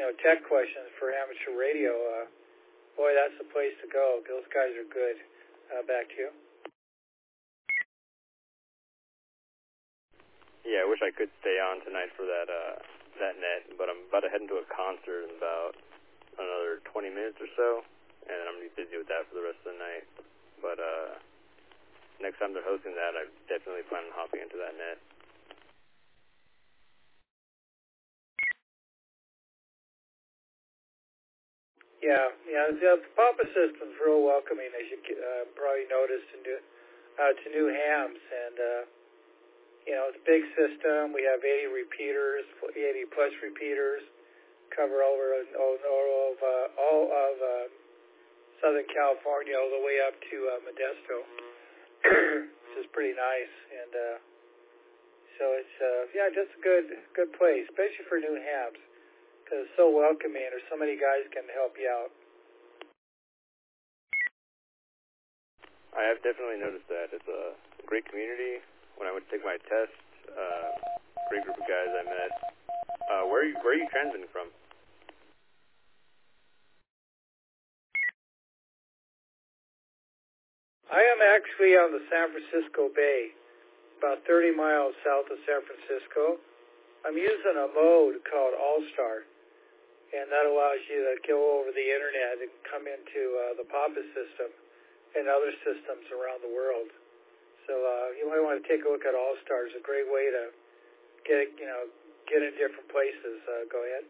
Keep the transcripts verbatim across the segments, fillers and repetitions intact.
you know, tech questions for amateur radio, uh, boy, that's the place to go. Those guys are good. Uh, back to you. Yeah, I wish I could stay on tonight for that uh, that net, but I'm about to head into a concert in about another twenty minutes or so, and I'm going to be busy with that for the rest of the night. But uh, next time they're hosting that, I definitely plan on hopping into that net. Yeah, yeah, the Papa system's real welcoming, as you uh, probably noticed, in new, uh, to new hams, and uh, you know, it's a big system. We have eighty repeaters, eighty plus repeaters, cover over all, all of uh, all of uh, Southern California, all the way up to uh, Modesto, which is pretty nice. And uh, so it's uh, yeah, just a good good place, especially for new hams, because it's so welcoming. There's so many guys can help you out. I have definitely noticed that. It's a great community. When I would take my test, uh, great group of guys I met. Uh, where are you, where are you transmitting from? I am actually on the San Francisco Bay, about thirty miles south of San Francisco. I'm using a mode called All-Star, and that allows you to go over the internet and come into uh, the Papa system and other systems around the world. So uh, you might want to take a look at All-Star. It's a great way to get, you know, get in different places. Uh, go ahead.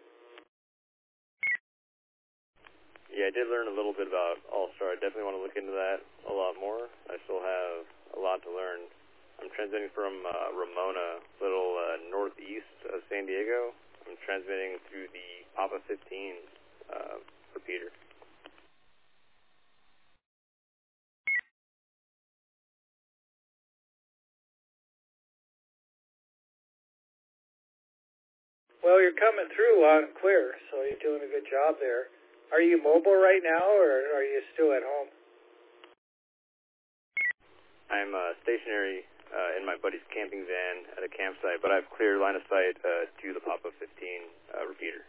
Yeah, I did learn a little bit about All-Star. I definitely want to look into that a lot more. I still have a lot to learn. I'm transmitting from uh, Ramona, a little uh, northeast of San Diego. I'm transmitting through the Papa fifteen uh, repeater. Well, you're coming through loud and clear, so you're doing a good job there. Are you mobile right now, or are you still at home? I'm uh, stationary uh, in my buddy's camping van at a campsite, but I have clear line of sight uh, to the Papa fifteen uh, repeater.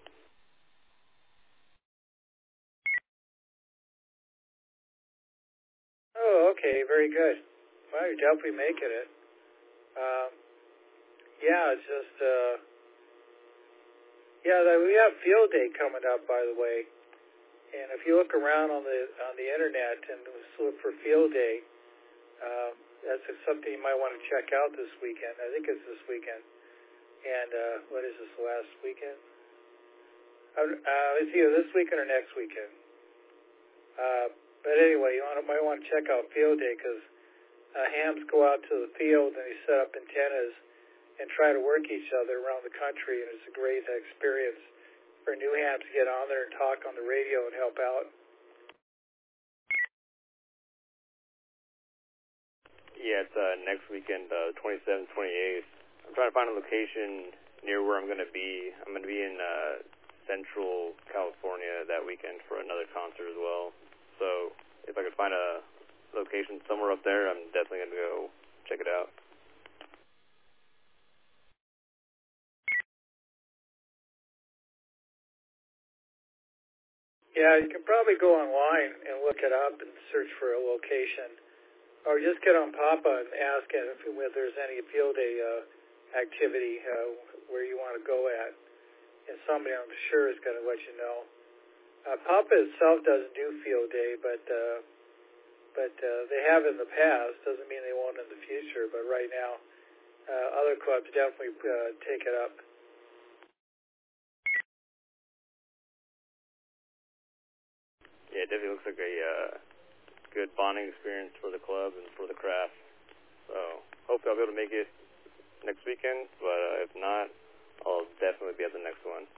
Oh, okay, very good. Well, you're definitely making it. Um, yeah, it's just, uh, yeah, we have field day coming up, by the way. And if you look around on the on the internet and look for field day, um, that's something you might want to check out this weekend. I think it's this weekend. And uh, what is this, last weekend? Uh, uh, it's either this weekend or next weekend. Uh, but anyway, you want to, might want to check out field day, because uh, hams go out to the field and they set up antennas and try to work each other around the country, and it's a great experience for new hams to get on there and talk on the radio and help out. Yeah, it's uh, next weekend, uh, twenty-seventh, twenty-eighth. I'm trying to find a location near where I'm going to be. I'm going to be in uh, Central California that weekend for another concert as well. So if I could find a location somewhere up there, I'm definitely going to go check it out. Yeah, you can probably go online and look it up and search for a location. Or just get on Papa and ask if, if there's any field day uh, activity uh, where you want to go at. And somebody, I'm sure, is going to let you know. Uh, Papa itself doesn't do field day, but uh, but uh, they have in the past. Doesn't mean they won't in the future, but right now, uh, other clubs definitely uh, take it up. Yeah, it definitely looks like a uh, good bonding experience for the club and for the craft. So hopefully I'll be able to make it next weekend, but uh, if not, I'll definitely be at the next one.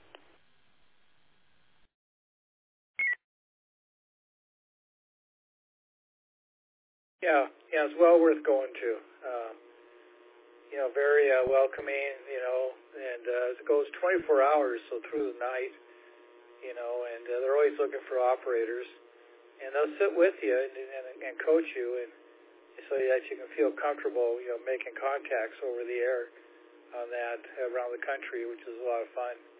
Yeah, yeah, it's well worth going to. Um, you know, very uh, welcoming, you know, and uh, it goes twenty-four hours, so through the night, you know, and uh, they're always looking for operators. And they'll sit with you and, and, and coach you, and so that you can feel comfortable, you know, making contacts over the air on that around the country, which is a lot of fun.